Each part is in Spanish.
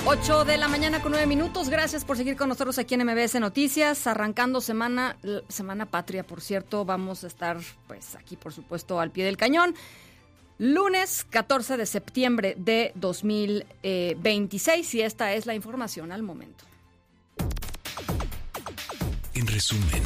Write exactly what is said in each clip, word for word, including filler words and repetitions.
ocho de la mañana con nueve minutos. Gracias por seguir con nosotros aquí en M B S Noticias. Arrancando semana, semana patria, por cierto. Vamos a estar, pues, aquí, por supuesto, al pie del cañón. Lunes catorce de septiembre de dos mil veintiséis. Y esta es la información al momento. En resumen.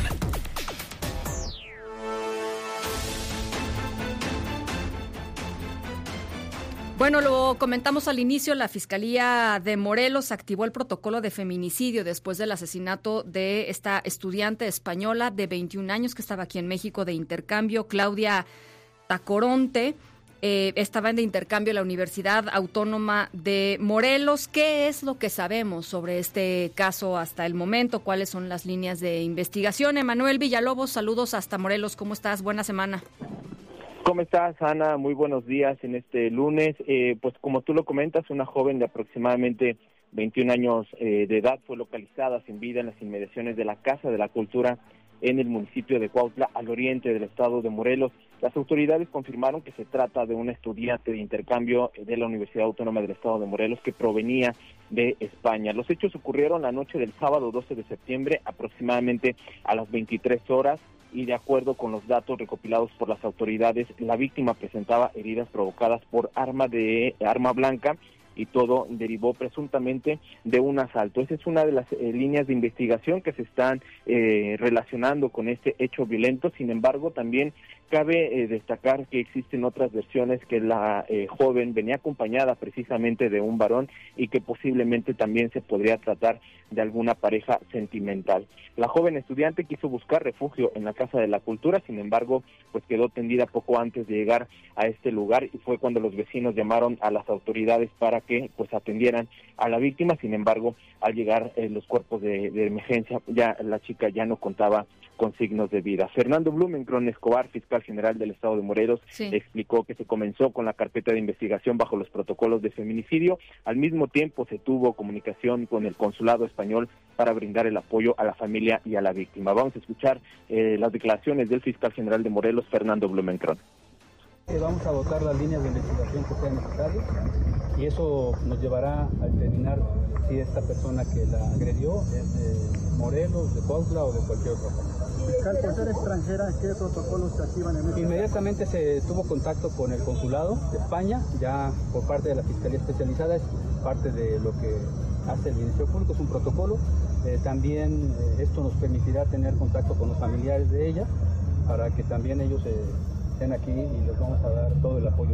Bueno, lo comentamos al inicio, la Fiscalía de Morelos activó el protocolo de feminicidio después del asesinato de esta estudiante española de veintiún años que estaba aquí en México de intercambio, Claudia Tacoronte. Eh, estaba de intercambio en la Universidad Autónoma de Morelos. ¿Qué es lo que sabemos sobre este caso hasta el momento? ¿Cuáles son las líneas de investigación? Emanuel Villalobos, saludos hasta Morelos. ¿Cómo estás? Buena semana. ¿Cómo estás, Ana? Muy buenos días en este lunes. Eh, pues como tú lo comentas, una joven de aproximadamente veintiún años eh, de edad fue localizada sin vida en las inmediaciones de la Casa de la Cultura en el municipio de Cuautla, al oriente del estado de Morelos. Las autoridades confirmaron que se trata de una estudiante de intercambio de la Universidad Autónoma del estado de Morelos que provenía de España. Los hechos ocurrieron la noche del sábado doce de septiembre, aproximadamente a las veintitrés horas. Y de acuerdo con los datos recopilados por las autoridades, la víctima presentaba heridas provocadas por arma de arma blanca y todo derivó presuntamente de un asalto. Esa es una de las eh, líneas de investigación que se están eh, relacionando con este hecho violento. Sin embargo, también cabe eh, destacar que existen otras versiones, que la eh, joven venía acompañada precisamente de un varón y que posiblemente también se podría tratar de alguna pareja sentimental. La joven estudiante quiso buscar refugio en la Casa de la Cultura, sin embargo, pues quedó tendida poco antes de llegar a este lugar y fue cuando los vecinos llamaron a las autoridades para que pues atendieran a la víctima. Sin embargo, al llegar eh, los cuerpos de, de emergencia, ya la chica ya no contaba con signos de vida. Fernando Blumenkron Escobar, fiscal general del estado de Morelos, sí, explicó que se comenzó con la carpeta de investigación bajo los protocolos de feminicidio. Al mismo tiempo se tuvo comunicación con el consulado español para brindar el apoyo a la familia y a la víctima. Vamos a escuchar eh, las declaraciones del fiscal general de Morelos, Fernando Blumenkron. Eh, vamos a dotar las líneas de investigación que sean necesarias y eso nos llevará a determinar si esta persona que la agredió es de Morelos, de Cuautla o de cualquier otra parte. Fiscal, por ser extranjera, ¿qué protocolos se activan en este? Inmediatamente se tuvo contacto con el consulado de España, ya por parte de la Fiscalía Especializada, es parte de lo que hace el Ministerio Público, es un protocolo. Eh, también eh, esto nos permitirá tener contacto con los familiares de ella para que también ellos eh, estén aquí y les vamos a dar todo el apoyo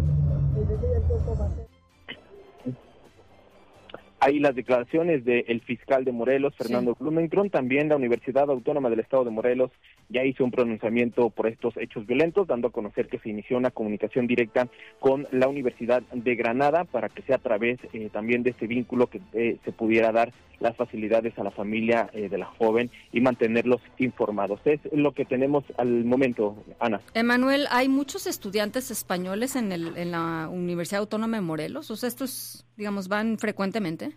necesario. Ahí las declaraciones del fiscal de Morelos, Fernando sí. Blumenkron. También la Universidad Autónoma del Estado de Morelos ya hizo un pronunciamiento por estos hechos violentos, dando a conocer que se inició una comunicación directa con la Universidad de Granada para que sea a través eh, también de este vínculo que eh, se pudiera dar las facilidades a la familia eh, de la joven y mantenerlos informados. Es lo que tenemos al momento, Ana. Emanuel, ¿hay muchos estudiantes españoles en, el, en la Universidad Autónoma de Morelos? O sea, estos, digamos, van frecuentemente.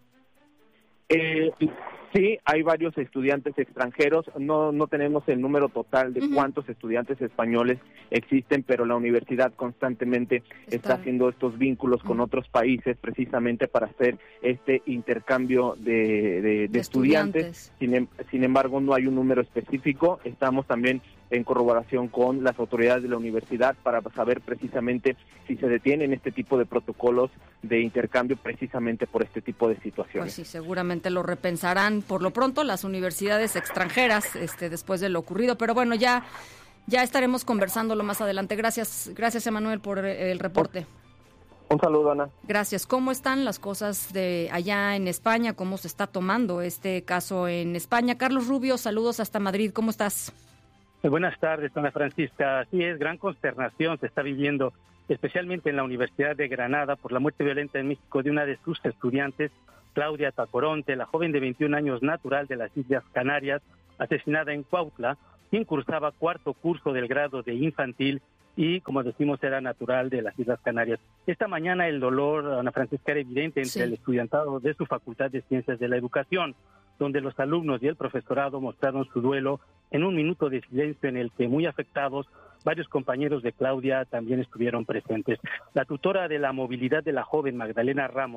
Eh, sí, hay varios estudiantes extranjeros. No no tenemos el número total de uh-huh. cuántos estudiantes españoles existen, pero la universidad constantemente está, está haciendo estos vínculos uh-huh. con otros países precisamente para hacer este intercambio de, de, de, de estudiantes. estudiantes. Sin, sin embargo, no hay un número específico. Estamos también en corroboración con las autoridades de la universidad para saber precisamente si se detienen este tipo de protocolos de intercambio precisamente por este tipo de situaciones. Pues sí, seguramente lo repensarán por lo pronto las universidades extranjeras este, después de lo ocurrido, pero bueno, ya ya estaremos conversándolo más adelante. Gracias, gracias Emanuel por el reporte. Un saludo, Ana. Gracias. ¿Cómo están las cosas de allá en España? ¿Cómo se está tomando este caso en España? Carlos Rubio, saludos hasta Madrid. ¿Cómo estás? Buenas tardes, Ana Francisca. Así es, gran consternación se está viviendo, especialmente en la Universidad de Granada, por la muerte violenta en México de una de sus estudiantes, Claudia Tacoronte, la joven de veintiún años natural de las Islas Canarias, asesinada en Cuautla, quien cursaba cuarto curso del grado de infantil y, como decimos, era natural de las Islas Canarias. Esta mañana el dolor, Ana Francisca, era evidente entre sí. el estudiantado de su Facultad de Ciencias de la Educación, donde los alumnos y el profesorado mostraron su duelo en un minuto de silencio en el que, muy afectados, varios compañeros de Claudia también estuvieron presentes. La tutora de la movilidad de la joven, Magdalena Ramos,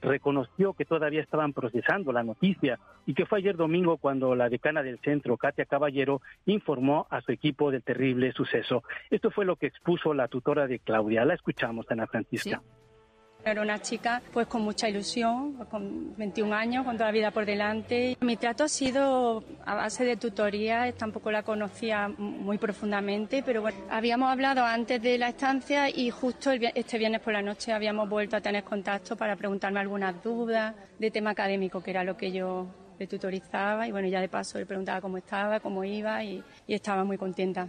reconoció que todavía estaban procesando la noticia y que fue ayer domingo cuando la decana del centro, Katia Caballero, informó a su equipo del terrible suceso. Esto fue lo que expuso la tutora de Claudia. La escuchamos, Ana Francisca. Sí. Era una chica pues con mucha ilusión, con veintiún años, con toda la vida por delante. Mi trato ha sido a base de tutoría, tampoco la conocía muy profundamente, pero bueno, habíamos hablado antes de la estancia y justo el, este viernes por la noche habíamos vuelto a tener contacto para preguntarme algunas dudas de tema académico, que era lo que yo le tutorizaba, y bueno, ya de paso le preguntaba cómo estaba, cómo iba y, y estaba muy contenta.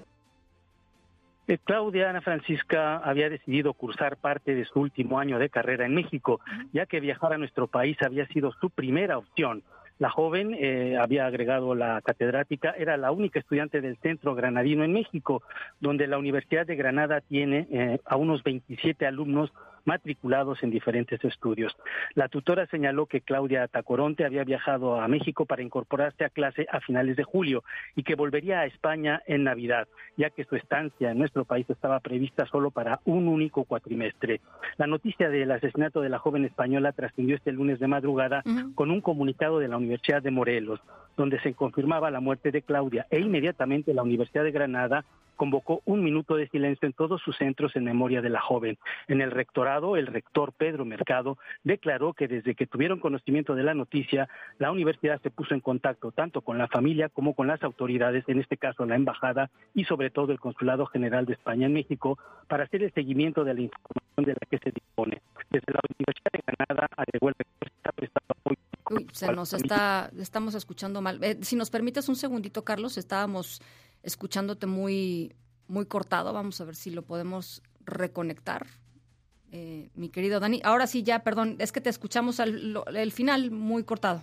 Claudia, Ana Francisca, había decidido cursar parte de su último año de carrera en México, ya que viajar a nuestro país había sido su primera opción. La joven, eh, había agregado la catedrática, era la única estudiante del Centro Granadino en México, donde la Universidad de Granada tiene eh, a unos veintisiete alumnos matriculados en diferentes estudios. La tutora señaló que Claudia Tacoronte había viajado a México para incorporarse a clase a finales de julio y que volvería a España en Navidad, ya que su estancia en nuestro país estaba prevista solo para un único cuatrimestre. La noticia del asesinato de la joven española trascendió este lunes de madrugada uh-huh. con un comunicado de la Universidad de Morelos, donde se confirmaba la muerte de Claudia, e inmediatamente la Universidad de Granada convocó un minuto de silencio en todos sus centros en memoria de la joven. En el rectorado, el rector Pedro Mercado declaró que desde que tuvieron conocimiento de la noticia, la universidad se puso en contacto tanto con la familia como con las autoridades, en este caso la embajada y sobre todo el Consulado General de España en México, para hacer el seguimiento de la información de la que se dispone. Desde la Universidad de Granada, agregó el rector, se ha prestado apoyo. Uy, se nos está, estamos escuchando mal. Eh, si nos permites un segundito, Carlos, estábamos escuchándote muy, muy cortado. Vamos a ver si lo podemos reconectar. Eh, mi querido Dani. Ahora sí, ya, perdón, es que te escuchamos al el final muy cortado.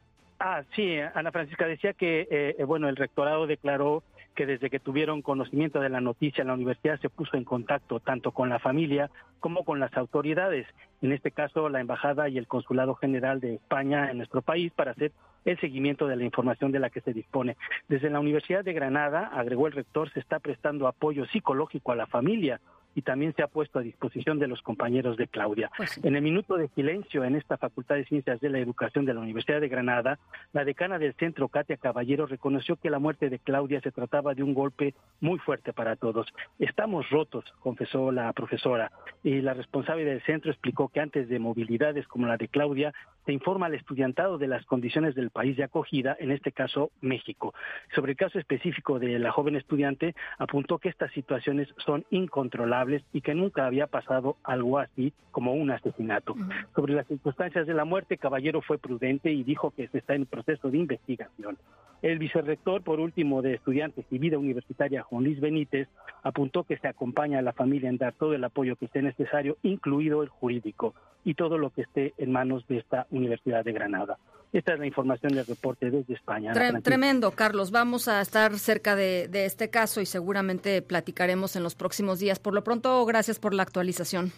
Ah, sí, Ana Francisca decía que, eh, bueno, el rectorado declaró que desde que tuvieron conocimiento de la noticia, la universidad se puso en contacto tanto con la familia como con las autoridades, en este caso la Embajada y el Consulado General de España en nuestro país, para hacer el seguimiento de la información de la que se dispone. Desde la Universidad de Granada, agregó el rector, se está prestando apoyo psicológico a la familia y también se ha puesto a disposición de los compañeros de Claudia. Pues sí. En el minuto de silencio en esta Facultad de Ciencias de la Educación de la Universidad de Granada, la decana del centro, Katia Caballero, reconoció que la muerte de Claudia se trataba de un golpe muy fuerte para todos. Estamos rotos, confesó la profesora, y la responsable del centro explicó que antes de movilidades como la de Claudia, se informa al estudiantado de las condiciones del país de acogida, en este caso México. Sobre el caso específico de la joven estudiante, apuntó que estas situaciones son incontrolables y que nunca había pasado algo así como un asesinato. Uh-huh. Sobre las circunstancias de la muerte, Caballero fue prudente y dijo que se está en proceso de investigación. El vicerrector, por último, de Estudiantes y Vida Universitaria, Juan Luis Benítez, apuntó que se acompaña a la familia en dar todo el apoyo que esté necesario, incluido el jurídico, y todo lo que esté en manos de esta Universidad de Granada. Esta es la información del reporte desde España. Tre- tremendo, Carlos. Vamos a estar cerca de, de este caso y seguramente platicaremos en los próximos días. Por lo pronto, gracias por la actualización.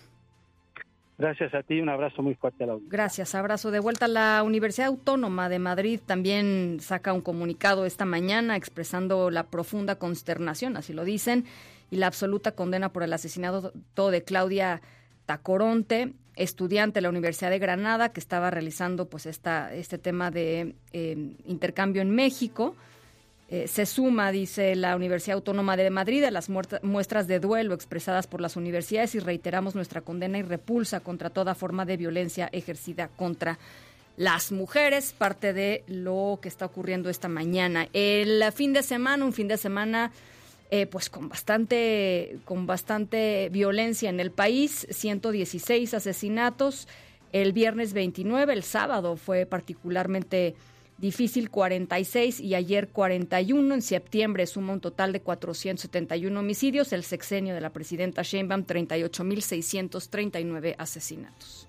Gracias a ti, un abrazo muy fuerte a la audiencia. Gracias, abrazo de vuelta. La Universidad Autónoma de Madrid también saca un comunicado esta mañana expresando la profunda consternación, así lo dicen, y la absoluta condena por el asesinato de Claudia Tacoronte, estudiante de la Universidad de Granada, que estaba realizando pues esta este tema de eh, intercambio en México. Eh, se suma, dice la Universidad Autónoma de Madrid, a las muerta, muestras de duelo expresadas por las universidades y reiteramos nuestra condena y repulsa contra toda forma de violencia ejercida contra las mujeres, parte de lo que está ocurriendo esta mañana. El fin de semana, un fin de semana eh, pues con bastante, con bastante violencia en el país, ciento dieciséis asesinatos, el viernes veintinueve, el sábado fue particularmente difícil, cuarenta y seis, y ayer cuarenta y uno. En septiembre suma un total de cuatrocientos setenta y uno homicidios. El sexenio de la presidenta Sheinbaum, treinta y ocho mil seiscientos treinta y nueve asesinatos.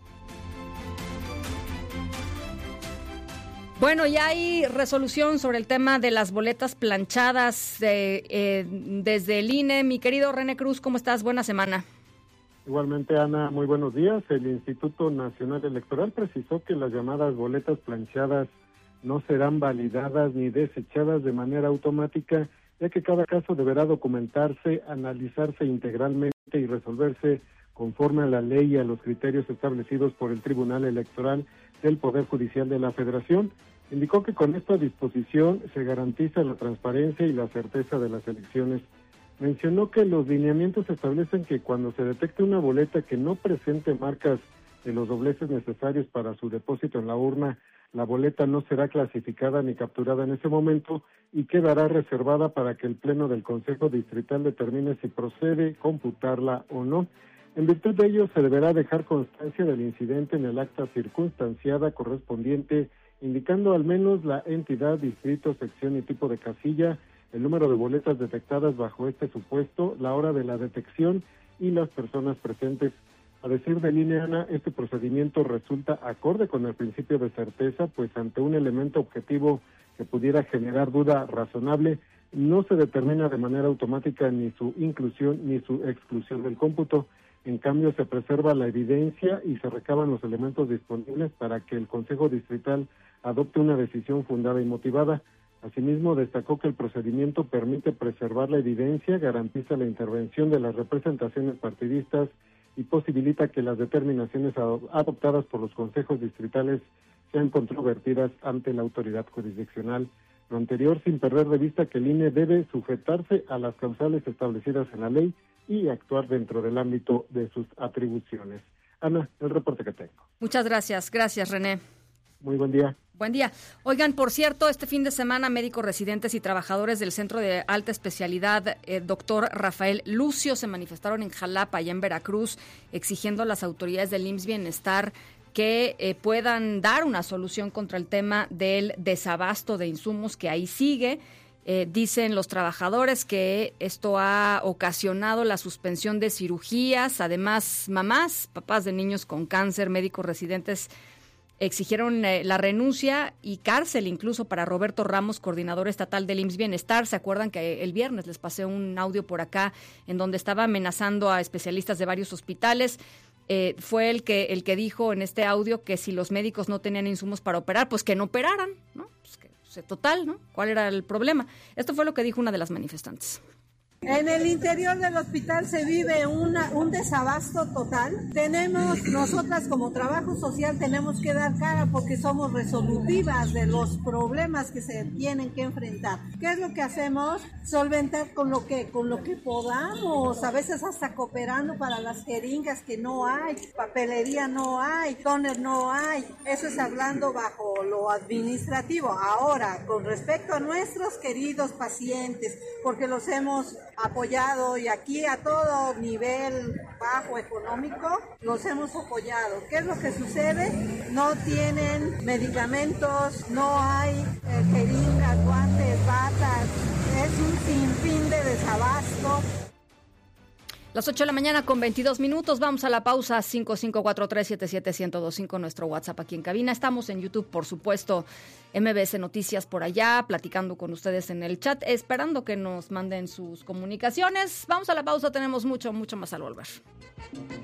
Bueno, ya hay resolución sobre el tema de las boletas planchadas eh, eh, desde el I N E. Mi querido René Cruz, ¿cómo estás? Buena semana. Igualmente, Ana, muy buenos días. El Instituto Nacional Electoral precisó que las llamadas boletas planchadas no serán validadas ni desechadas de manera automática, ya que cada caso deberá documentarse, analizarse integralmente y resolverse con conforme a la ley y a los criterios establecidos por el Tribunal Electoral del Poder Judicial de la Federación. Indicó que con esta disposición se garantiza la transparencia y la certeza de las elecciones. Mencionó que los lineamientos establecen que cuando se detecte una boleta que no presente marcas de los dobleces necesarios para su depósito en la urna, la boleta no será clasificada ni capturada en ese momento y quedará reservada para que el Pleno del Consejo Distrital determine si procede computarla o no. En virtud de ello, se deberá dejar constancia del incidente en el acta circunstanciada correspondiente, indicando al menos la entidad, distrito, sección y tipo de casilla, el número de boletas detectadas bajo este supuesto, la hora de la detección y las personas presentes. A decir de Línea Ana, este procedimiento resulta acorde con el principio de certeza, pues ante un elemento objetivo que pudiera generar duda razonable, no se determina de manera automática ni su inclusión ni su exclusión del cómputo. En cambio, se preserva la evidencia y se recaban los elementos disponibles para que el Consejo Distrital adopte una decisión fundada y motivada. Asimismo, destacó que el procedimiento permite preservar la evidencia, garantiza la intervención de las representaciones partidistas y posibilita que las determinaciones adoptadas por los consejos distritales sean controvertidas ante la autoridad jurisdiccional. Lo anterior sin perder de vista que el I N E debe sujetarse a las causales establecidas en la ley y actuar dentro del ámbito de sus atribuciones. Ana, el reporte que tengo. Muchas gracias. Gracias, René. Muy buen día. Buen día. Oigan, por cierto, este fin de semana médicos residentes y trabajadores del Centro de Alta Especialidad eh, doctor Rafael Lucio se manifestaron en Jalapa, allá en Veracruz, exigiendo a las autoridades del I M S S Bienestar que eh, puedan dar una solución contra el tema del desabasto de insumos que ahí sigue. Eh, dicen los trabajadores que esto ha ocasionado la suspensión de cirugías. Además, mamás, papás de niños con cáncer, médicos residentes exigieron eh, la renuncia y cárcel incluso para Roberto Ramos, coordinador estatal del I M S S Bienestar. ¿Se acuerdan que el viernes les pasé un audio por acá en donde estaba amenazando a especialistas de varios hospitales? Eh, fue el que el que dijo en este audio que si los médicos no tenían insumos para operar, pues que no operaran, ¿no? Pues que, pues, total, ¿no? ¿Cuál era el problema? Esto fue lo que dijo una de las manifestantes. En el interior del hospital se vive una, un desabasto total. Tenemos, nosotras como trabajo social tenemos que dar cara porque somos resolutivas de los problemas que se tienen que enfrentar. ¿Qué es lo que hacemos? Solventar con lo que, con lo que podamos, a veces hasta cooperando para las jeringas que no hay, papelería no hay, tóner no hay. Eso es hablando bajo lo administrativo. Ahora, con respecto a nuestros queridos pacientes, porque los hemos apoyado y aquí a todo nivel bajo económico los hemos apoyado. ¿Qué es lo que sucede? No tienen medicamentos, no hay eh, jeringas, guantes, batas, es un sinfín de desabasto. Las ocho de la mañana con veintidós minutos, vamos a la pausa. Cinco cinco cuatro tres siete siete uno cero dos cinco, nuestro WhatsApp aquí en cabina. Estamos en YouTube, por supuesto, M B S Noticias por allá, platicando con ustedes en el chat, esperando que nos manden sus comunicaciones. Vamos a la pausa, tenemos mucho, mucho más al volver.